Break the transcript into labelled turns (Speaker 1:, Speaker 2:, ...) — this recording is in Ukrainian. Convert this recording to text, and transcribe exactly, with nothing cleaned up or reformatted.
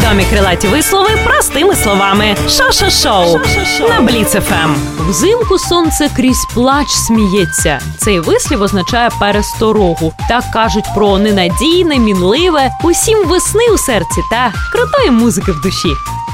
Speaker 1: Відомі крилаті вислови простими словами. Шо-шо-шоу на Бліц еф ем.
Speaker 2: Взимку сонце крізь плач сміється. Цей вислів означає пересторогу. Так кажуть про ненадійне, мінливе, усім весни у серці та крутої музики в душі.